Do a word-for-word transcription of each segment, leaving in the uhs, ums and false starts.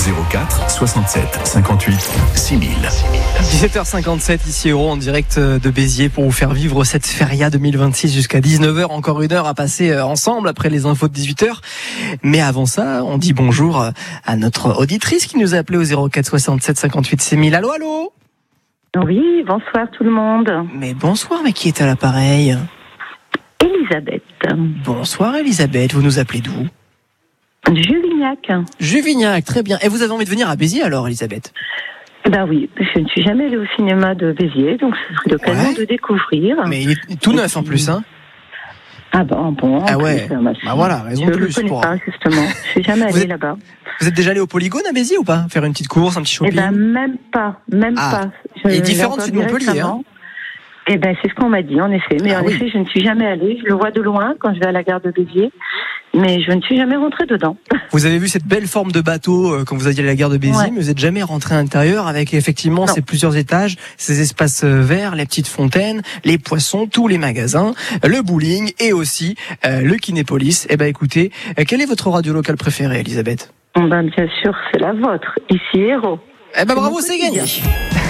zéro quatre soixante-sept cinquante-huit six mille. dix-sept heures cinquante-sept, ici Héros, en direct de Béziers pour vous faire vivre cette feria deux mille vingt-six jusqu'à dix-neuf heures. Encore une heure à passer ensemble après les infos de dix-huit heures. Mais avant ça, on dit bonjour à notre auditrice qui nous a appelé au zéro quatre soixante-sept cinquante-huit six mille. Allô, allô? Oui, bonsoir tout le monde. Mais bonsoir, mais qui est à l'appareil? Elisabeth. Bonsoir Elisabeth, vous nous appelez d'où? Juvignac. Juvignac, très bien. Et vous avez envie de venir à Béziers alors, Elisabeth? Ben oui, je ne suis jamais allée au cinéma de Béziers, donc ce serait l'occasion Ouais. de découvrir. Mais il est tout neuf en plus, hein? Ah bon, bon. Ah ouais. Plus, bah, Bah voilà, raison je de ne le plus connais pour- pas, justement. Je suis jamais Vous allée êtes- là-bas. Vous êtes déjà allé au Polygone à Béziers ou pas? Faire une petite course, un petit Eh shopping? ben même pas, même Ah. pas. Je Et l'ai différente entendu de Montpellier, récemment. Eh ben c'est ce qu'on m'a dit, en effet. Mais Ah en oui. effet, je ne suis jamais allée. Je le vois de loin quand je vais à la gare de Béziers, mais je ne suis jamais rentrée dedans. Vous avez vu cette belle forme de bateau euh, quand vous alliez à la gare de Béziers, Ouais. mais vous n'êtes jamais rentré à l'intérieur avec effectivement Non. ces plusieurs étages, ces espaces euh, verts, les petites fontaines, les poissons, tous les magasins, le bowling et aussi euh, le Kinépolis. Eh ben écoutez, euh, quelle est votre radio locale préférée, Elisabeth? Bon, ben, bien sûr, c'est la vôtre. Ici, Héros. Eh ben C'est bravo, mon c'est quotidien. gagné.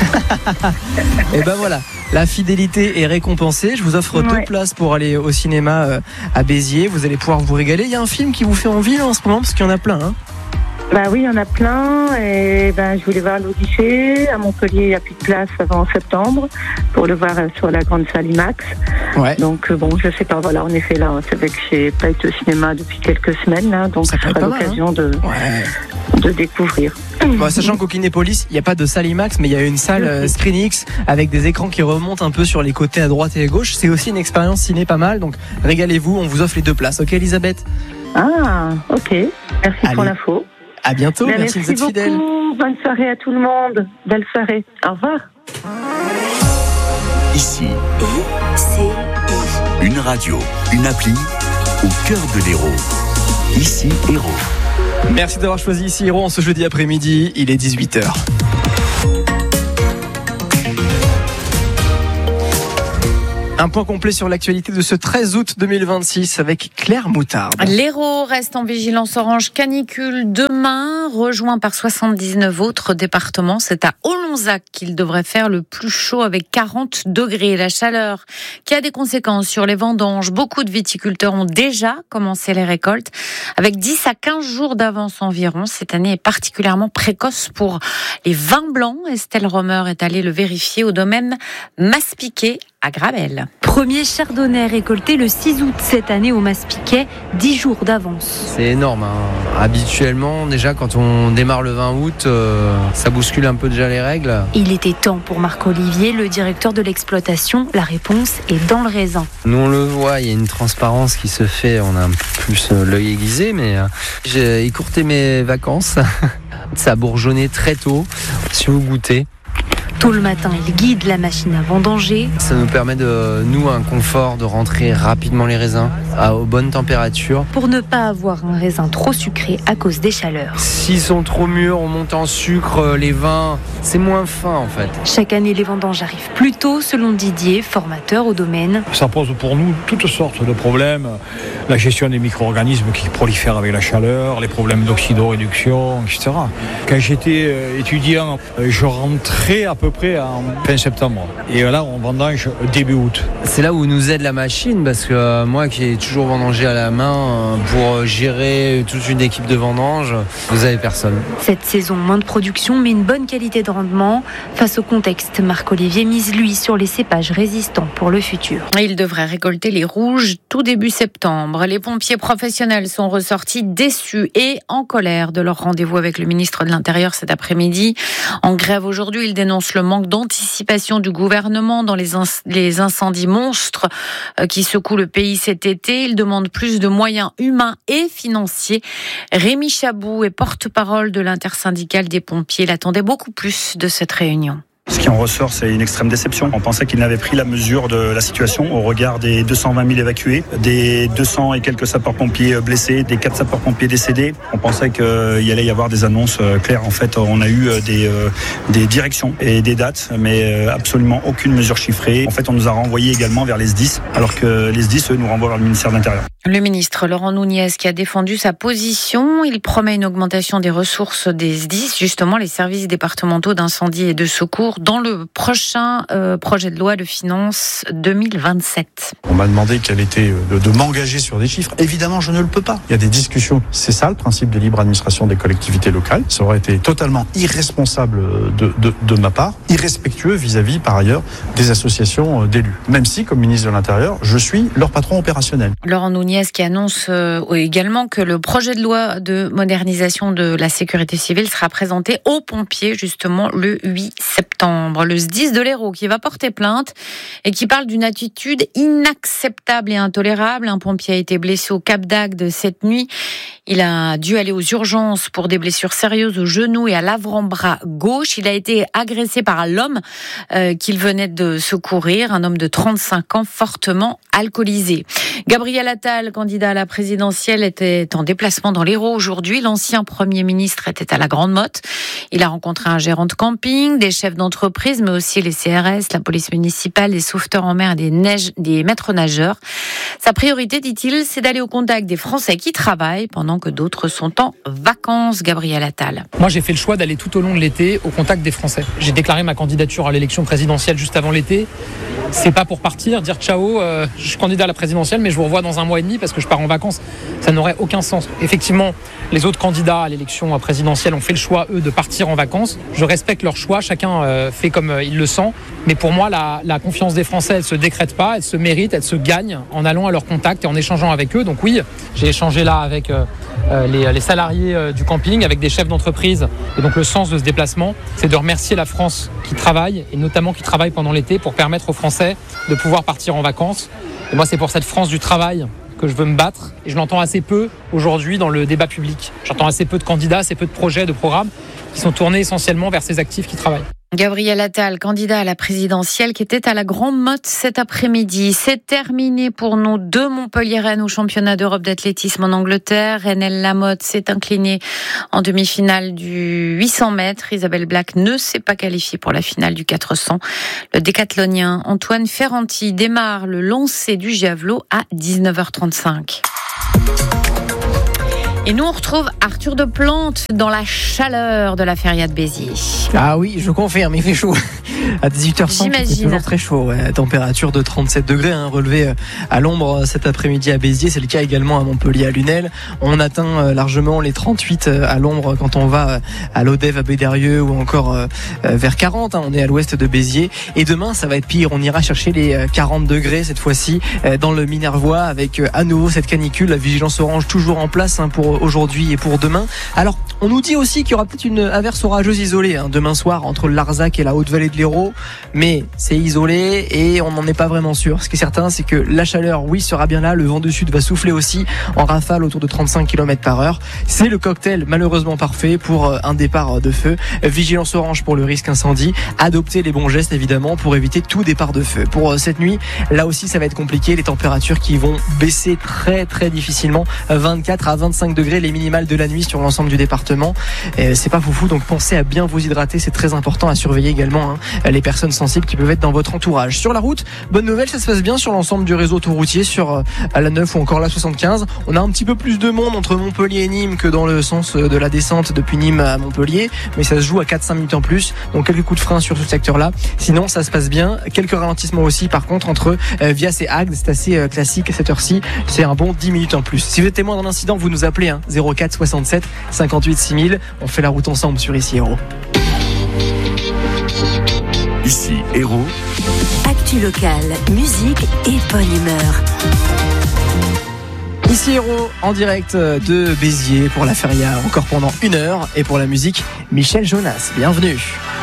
Et ben voilà, la fidélité est récompensée. Je vous offre deux Ouais. places pour aller au cinéma euh, à Béziers. Vous allez pouvoir vous régaler. Il y a un film qui vous fait envie là, en ce moment parce qu'il y en a plein. Hein. Bah oui, il y en a plein. Et ben, je voulais voir l'Odyssée. À Montpellier, il n'y a plus de place avant septembre pour le voir euh, sur la grande salle IMAX. Ouais. Donc euh, bon, je sais pas. Voilà, en effet, là, c'est vrai que j'ai pas été au cinéma depuis quelques semaines. Là, donc Ça ce peut être sera pas mal, l'occasion de, Ouais. de découvrir. Bon, sachant qu'au Kinépolis, il n'y a pas de salle IMAX, mais il y a une salle euh, ScreenX avec des écrans qui remontent un peu sur les côtés à droite et à gauche. C'est aussi une expérience ciné pas mal, donc régalez-vous, on vous offre les deux places. Ok, Elisabeth? Ah, ok. Merci Allez. pour l'info. À bientôt, Ben, merci, de vous être beaucoup. fidèle. Bonne soirée à tout le monde. Belle soirée. Au revoir. Ici, c'est une radio, une appli au cœur de l'Hérault. Ici, Hérault. Merci d'avoir choisi ici Héros en ce jeudi après-midi, il est dix-huit heures. Un point complet sur l'actualité de ce treize août deux mille vingt-six avec Claire Moutarde. L'Hérault reste en vigilance orange canicule demain, rejoint par soixante-dix-neuf autres départements. C'est à Olonzac qu'il devrait faire le plus chaud avec quarante degrés. La chaleur qui a des conséquences sur les vendanges. Beaucoup de viticulteurs ont déjà commencé les récoltes avec dix à quinze jours d'avance environ. Cette année est particulièrement précoce pour les vins blancs. Estelle Romer est allée le vérifier au domaine Masspiquet à Gravelle. Premier chardonnay récolté le six août cette année au Masspiquet, dix jours d'avance. C'est énorme. Hein. Habituellement, déjà, quand on démarre le vingt août, euh, ça bouscule un peu déjà les règles. Il était temps pour Marc-Olivier, le directeur de l'exploitation. La réponse est dans le raisin. Nous, on le voit, il y a une transparence qui se fait. On a un peu plus euh, l'œil aiguisé, mais euh, j'ai écourté mes vacances. Ça a bourgeonné très tôt. Si vous goûtez, Tôt le matin, il guide la machine à vendanger. ça nous permet de, nous, un confort de rentrer rapidement les raisins à aux bonnes températures. Pour ne pas avoir un raisin trop sucré à cause des chaleurs. S'ils sont trop mûrs, on monte en sucre, les vins, c'est moins fin en fait. Chaque année, les vendanges arrivent plus tôt, selon Didier, formateur au domaine. Ça pose pour nous toutes sortes de problèmes. La gestion des micro-organismes qui prolifèrent avec la chaleur, les problèmes d'oxydoréduction, et cetera. Quand j'étais euh, étudiant, euh, je rentrais à peu près en fin septembre. Et là, on vendange début août. C'est là où nous aide la machine parce que euh, moi qui ai toujours vendangé à la main euh, pour gérer toute une équipe de vendange, vous avez personne. Cette saison, moins de production, mais une bonne qualité de rendement. Face au contexte, Marc-Olivier mise lui sur les cépages résistants pour le futur. Il devrait récolter les rouges tout début septembre. Les pompiers professionnels sont ressortis déçus et en colère de leur rendez-vous avec le ministre de l'Intérieur cet après-midi. En grève aujourd'hui, ils dénoncent le manque d'anticipation du gouvernement dans les, inc- les incendies monstres qui secouent le pays cet été. Ils demandent plus de moyens humains et financiers. Rémi Chabou est porte-parole de l'intersyndicale des pompiers. Il attendait beaucoup plus de cette réunion. Ce qui en ressort, c'est une extrême déception. On pensait qu'il n'avait pris la mesure de la situation au regard des deux cent vingt mille évacués, des deux cents et quelques sapeurs-pompiers blessés, des quatre sapeurs-pompiers décédés. On pensait qu'il allait y avoir des annonces claires. En fait, on a eu des, des directions et des dates, mais absolument aucune mesure chiffrée. En fait, on nous a renvoyés également vers les S D I S, alors que les S D I S, eux, nous renvoient vers le ministère de l'Intérieur. Le ministre Laurent Nunez qui a défendu sa position, il promet une augmentation des ressources des S D I S, justement les services départementaux d'incendie et de secours, dans le prochain euh, projet de loi de finances deux mille vingt-sept. On m'a demandé quel était de, de m'engager sur des chiffres. Évidemment, je ne le peux pas. Il y a des discussions. C'est ça le principe de libre administration des collectivités locales. Ça aurait été totalement irresponsable de, de, de ma part, irrespectueux vis-à-vis, par ailleurs, des associations d'élus. Même si, comme ministre de l'Intérieur, je suis leur patron opérationnel. Laurent Nunez qui annonce euh, également que le projet de loi de modernisation de la sécurité civile sera présenté aux pompiers justement le huit septembre. Le S D I S de l'Hérault qui va porter plainte et qui parle d'une attitude inacceptable et intolérable. Un pompier a été blessé au Cap d'Agde cette nuit. Il a dû aller aux urgences pour des blessures sérieuses au genou et à l'avant-bras gauche. Il a été agressé par l'homme euh, qu'il venait de secourir, un homme de trente-cinq ans fortement alcoolisé. Gabriel Attal, candidat à la présidentielle, était en déplacement dans l'Hérault aujourd'hui. L'ancien Premier ministre était à la Grande Motte. Il a rencontré un gérant de camping, des chefs d'entreprise, mais aussi les C R S, la police municipale, les sauveteurs en mer et des, neiges, des maîtres nageurs. Sa priorité, dit-il, c'est d'aller au contact des Français qui travaillent pendant que d'autres sont en vacances. Gabriel Attal. Moi, j'ai fait le choix d'aller tout au long de l'été au contact des Français. J'ai déclaré ma candidature à l'élection présidentielle juste avant l'été. C'est pas pour partir, dire ciao, euh, je suis candidat à la présidentielle, mais je vous revois dans un mois et demi parce que je pars en vacances. Ça n'aurait aucun sens. Effectivement, les autres candidats à l'élection présidentielle ont fait le choix, eux, de partir en vacances. Je respecte leur choix, chacun euh, fait comme euh, il le sent. Mais pour moi, la, la confiance des Français, elle se décrète pas, elle se mérite, elle se gagne en allant à leur contact et en échangeant avec eux. Donc oui, j'ai échangé là avec euh, les, les salariés euh, du camping, avec des chefs d'entreprise. Et donc le sens de ce déplacement, c'est de remercier la France qui travaille, et notamment qui travaille pendant l'été, pour permettre aux Français de pouvoir partir en vacances. Et moi, c'est pour cette France du travail que je veux me battre. Et je l'entends assez peu aujourd'hui dans le débat public. J'entends assez peu de candidats, assez peu de projets, de programmes qui sont tournés essentiellement vers ces actifs qui travaillent. Gabriel Attal, candidat à la présidentielle, qui était à la Grande Motte cet après-midi. C'est terminé pour nos deux Montpelliéraines au championnat d'Europe d'athlétisme en Angleterre. Renelle Lamotte s'est inclinée en demi-finale du huit cents mètres. Isabelle Black ne s'est pas qualifiée pour la finale du quatre cents. Le décathlonien Antoine Ferranti démarre le lancer du javelot à dix-neuf heures trente-cinq. Et nous, on retrouve Arthur de Plante dans la chaleur de la feria de Béziers. Ah oui, je confirme, il fait chaud. À dix-huit heures cinq, il fait toujours très chaud. Ouais. Température de trente-sept degrés, hein, relevée à l'ombre cet après-midi à Béziers. C'est le cas également à Montpellier, à Lunel. On atteint largement les trente-huit à l'ombre quand on va à l'Odève, à Bédérieux ou encore vers quarante. Hein. On est à l'ouest de Béziers. Et demain, ça va être pire. On ira chercher les quarante degrés cette fois-ci dans le Minervois avec à nouveau cette canicule. La vigilance orange toujours en place hein, pour aujourd'hui et pour demain. Alors, on nous dit aussi qu'il y aura peut-être une averse orageuse isolée hein, demain soir entre le Larzac et la Haute-Vallée de l'Hérault, mais c'est isolé et on n'en est pas vraiment sûr. Ce qui est certain, c'est que la chaleur, oui, sera bien là. Le vent du sud va souffler aussi en rafale autour de trente-cinq kilomètres par heure. C'est le cocktail malheureusement parfait pour un départ de feu. Vigilance orange pour le risque incendie. Adopter les bons gestes évidemment pour éviter tout départ de feu. Pour cette nuit, là aussi, ça va être compliqué. Les températures qui vont baisser très très difficilement, vingt-quatre à vingt-cinq degrés les minimales de la nuit sur l'ensemble du département. Et c'est pas foufou, donc pensez à bien vous hydrater, c'est très important à surveiller également hein, les personnes sensibles qui peuvent être dans votre entourage. Sur la route, bonne nouvelle, ça se passe bien sur l'ensemble du réseau autoroutier, sur euh, la neuf ou encore la soixante-quinze. On a un petit peu plus de monde entre Montpellier et Nîmes que dans le sens de la descente depuis Nîmes à Montpellier, mais ça se joue à quatre à cinq minutes en plus, donc quelques coups de frein sur ce secteur-là. Sinon, ça se passe bien. Quelques ralentissements aussi, par contre, entre euh, Vias et Agde, c'est assez euh, classique à cette heure-ci, c'est un bon dix minutes en plus. Si vous êtes témoin d'un incident, vous nous appelez hein, zéro quatre soixante-sept cinquante-huit six mille. On fait la route ensemble sur Ici Hérault. Ici Hérault. Actu locale, musique et bonne humeur. Ici Hérault, en direct de Béziers pour la feria, encore pendant une heure. Et pour la musique, Michel Jonas. Bienvenue.